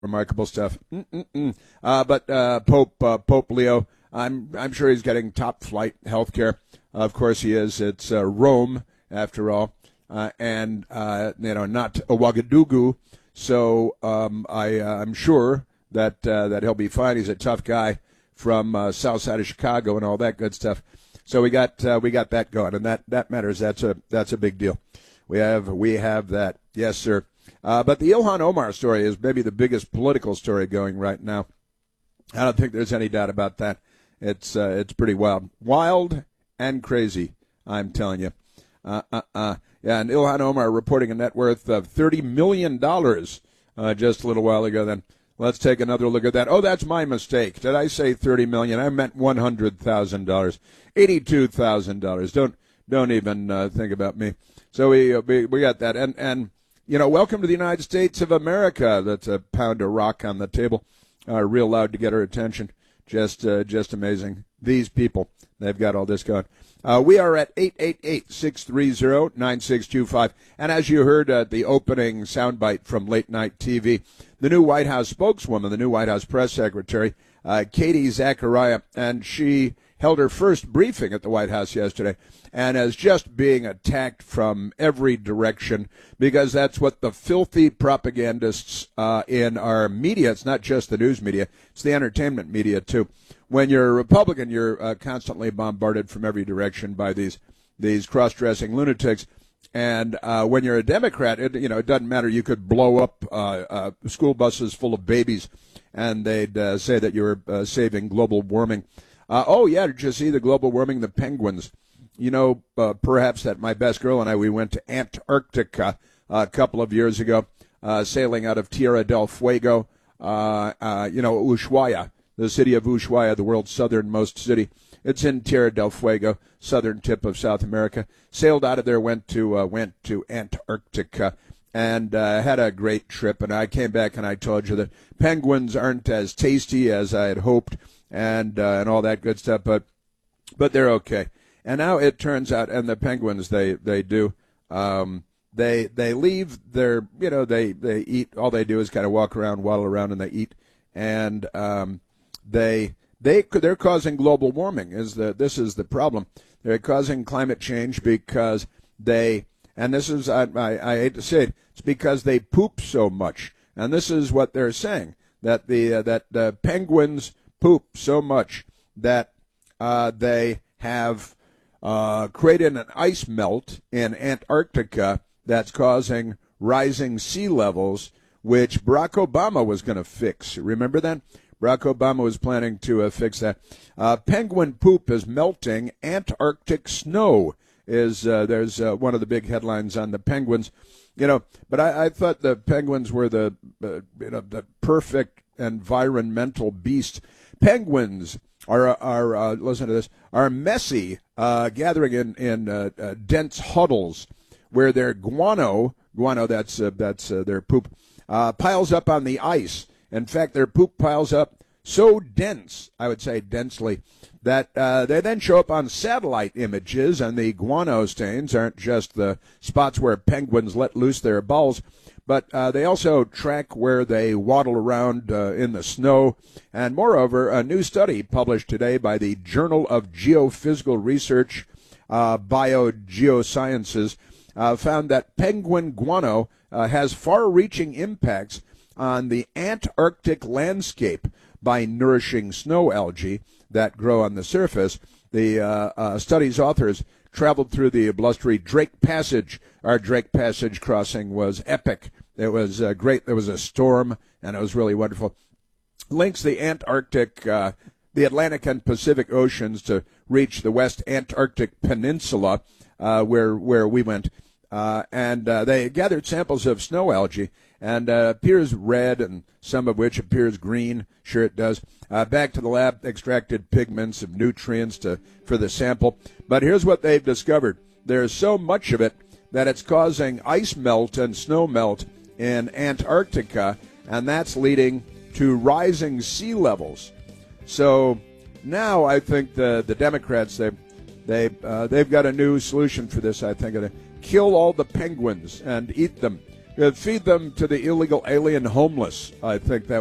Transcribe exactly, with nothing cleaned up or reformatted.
Remarkable stuff. Mm-mm-mm. Uh, but uh, Pope uh, Pope Leo, I'm I'm sure he's getting top flight health care. Uh, of course he is. It's uh, Rome, after all, uh, and uh, you know, not Ouagadougou. So um, I uh, I'm sure that uh, that he'll be fine. He's a tough guy from uh, south side of Chicago and all that good stuff. So we got uh, we got that going, and that, that matters. That's a that's a big deal. We have we have that. Yes, sir. Uh, but the Ilhan Omar story is maybe the biggest political story going right now. I don't think there's any doubt about that. It's uh, it's pretty wild, wild and crazy. I'm telling you. Uh, uh, uh. Yeah, and Ilhan Omar reporting a net worth of thirty million dollars uh, just a little while ago. Then let's take another look at that. Oh, that's my mistake. Did I say thirty million dollars? I meant one hundred thousand dollars, eighty-two thousand dollars. Don't don't even uh, think about me. So we we we got that, and and. You know, welcome to the United States of America. That's a pound of rock on the table. Uh, real loud to get our attention. Just uh, just amazing. These people, they've got all this going. Uh, we are at eight eight eight, six three zero, nine six two five. And as you heard at the opening soundbite from Late Night T V, the new White House spokeswoman, the new White House press secretary, uh, Katie Zachariah, and she held her first briefing at the White House yesterday, and is just being attacked from every direction because that's what the filthy propagandists uh, in our media, it's not just the news media, it's the entertainment media too. When you're a Republican, you're uh, constantly bombarded from every direction by these these cross-dressing lunatics. And uh, when you're a Democrat, it, you know, it doesn't matter. You could blow up uh, uh, school buses full of babies, and they'd uh, say that you're uh, saving global warming. Uh, oh, yeah, did you see the global warming, the penguins? You know, uh, perhaps that my best girl and I, we went to Antarctica uh, a couple of years ago, uh, sailing out of Tierra del Fuego, uh, uh, you know, Ushuaia, the city of Ushuaia, the world's southernmost city. It's in Tierra del Fuego, southern tip of South America. Sailed out of there, went to uh, went to Antarctica, and uh, had a great trip. And I came back and I told you that penguins aren't as tasty as I had hoped, and uh, and all that good stuff. But but they're okay. And now it turns out, and the penguins they they do. Um, they they leave their you know they they eat. All they do is kind of walk around, waddle around, and they eat. And um, they. They they're causing global warming. Is the this is the problem? They're causing climate change because they and this is I, I I hate to say it. It's because they poop so much, and this is what they're saying that the uh, that the penguins poop so much that uh, they have uh, created an ice melt in Antarctica that's causing rising sea levels, which Barack Obama was going to fix. Remember that? Barack Obama was planning to uh, fix that. Uh, penguin poop is melting. Antarctic snow is uh, there's uh, one of the big headlines on the penguins. You know, but I, I thought the penguins were the uh, you know the perfect environmental beast. Penguins are are uh, listen to this are messy, uh, gathering in in uh, uh, dense huddles where their guano guano that's uh, that's uh, their poop uh, piles up on the ice. In fact, their poop piles up so dense, I would say densely, that uh, they then show up on satellite images, and the guano stains aren't just the spots where penguins let loose their balls, but uh, they also track where they waddle around uh, in the snow. And moreover, a new study published today by the Journal of Geophysical Research, uh, Biogeosciences, uh, found that penguin guano uh, has far-reaching impacts on the Antarctic landscape by nourishing snow algae that grow on the surface. The uh, uh, study's authors traveled through the blustery Drake Passage. Our Drake Passage crossing was epic. It was uh, great. There was a storm, and it was really wonderful. Links the Antarctic, uh, the Atlantic and Pacific Oceans to reach the West Antarctic Peninsula, uh, where where we went. Uh, and uh, they gathered samples of snow algae, and uh, appears red, and some of which appears green. Sure it does. Uh, back to the lab, extracted pigments and nutrients to for the sample. But here's what they've discovered. There's so much of it that it's causing ice melt and snow melt in Antarctica, and that's leading to rising sea levels. So now I think the, the Democrats, they, they, uh, they've got a new solution for this, I think. Kill all the penguins and eat them. Uh, feed them to the illegal alien homeless. I think that